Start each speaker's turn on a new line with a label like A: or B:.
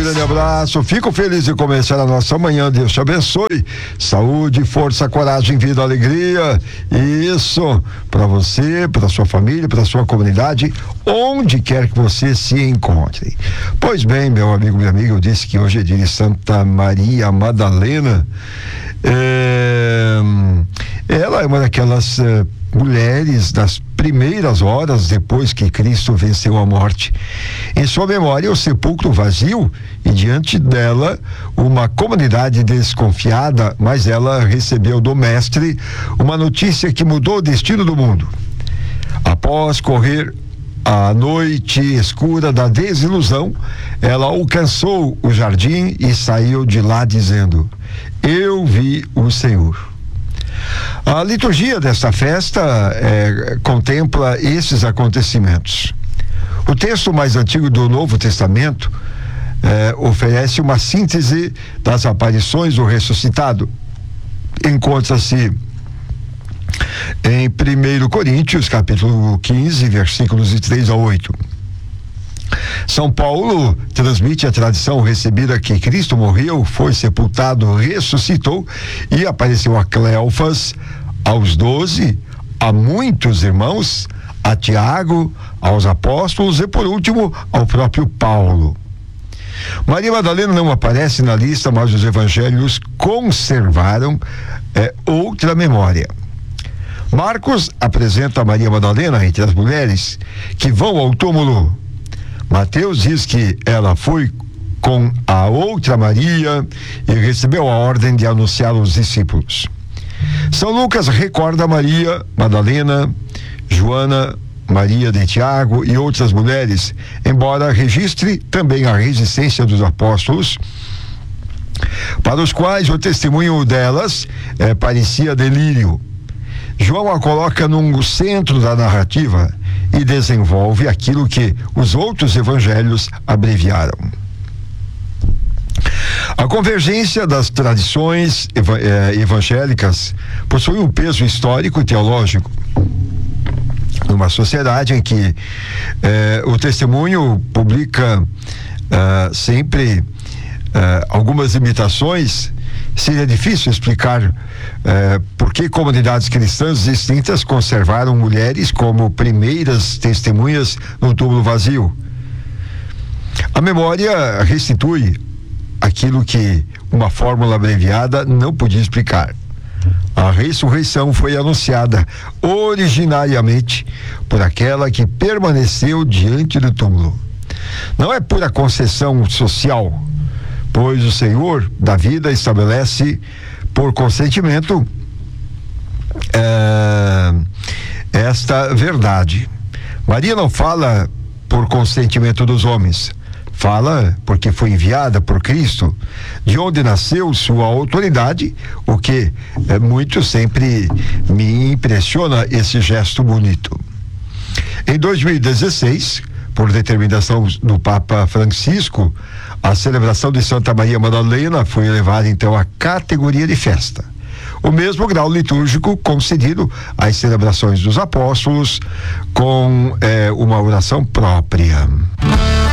A: grande abraço. Fico feliz de começar a nossa manhã. Deus te abençoe. Saúde, força, coragem, vida, alegria. Isso para você, para sua família, para sua comunidade, onde quer que você se encontre. Pois bem, meu amigo, minha amiga, eu disse que hoje é dia de Santa Maria Madalena. Ela é uma daquelas mulheres das primeiras horas depois que Cristo venceu a morte. Em sua memória, o sepulcro vazio e diante dela uma comunidade desconfiada, mas ela recebeu do mestre uma notícia que mudou o destino do mundo. Após correr a noite escura da desilusão, ela alcançou o jardim e saiu de lá dizendo: eu vi o Senhor. A liturgia desta festa contempla esses acontecimentos. O texto mais antigo do Novo Testamento oferece uma síntese das aparições do ressuscitado. Encontra-se em 1 Coríntios, capítulo 15, versículos de 3 a 8. São Paulo transmite a tradição recebida que Cristo morreu, foi sepultado, ressuscitou e apareceu a Cleofas, aos 12, a muitos irmãos, a Tiago, aos apóstolos e por último ao próprio Paulo. Maria Madalena não aparece na lista, mas os evangelhos conservaram outra memória. Marcos apresenta Maria Madalena entre as mulheres que vão ao túmulo. Mateus diz que ela foi com a outra Maria e recebeu a ordem de anunciar aos discípulos. São Lucas recorda Maria Madalena, Joana, Maria de Tiago e outras mulheres, embora registre também a resistência dos apóstolos, para os quais o testemunho delas parecia delírio. João a coloca no centro da narrativa e desenvolve aquilo que os outros evangelhos abreviaram. A convergência das tradições evangélicas possui um peso histórico e teológico. Numa sociedade em que o testemunho publica sempre algumas imitações, seria difícil explicar por que comunidades cristãs distintas conservaram mulheres como primeiras testemunhas no túmulo vazio. A memória restitui aquilo que uma fórmula abreviada não podia explicar. A ressurreição foi anunciada originariamente por aquela que permaneceu diante do túmulo. Não é pura concessão social, pois o Senhor da vida estabelece por consentimento esta verdade. Maria não fala por consentimento dos homens, fala porque foi enviada por Cristo, de onde nasceu sua autoridade, o que muito sempre me impressiona esse gesto bonito. Em 2016, por determinação do Papa Francisco, a celebração de Santa Maria Madalena foi elevada então à categoria de festa. O mesmo grau litúrgico concedido às celebrações dos apóstolos, com uma oração própria.